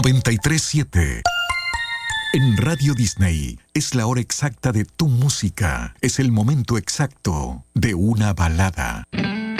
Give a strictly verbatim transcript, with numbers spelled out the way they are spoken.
noventa y tres siete. En Radio Disney es la hora exacta de tu música. Es el momento exacto de una balada.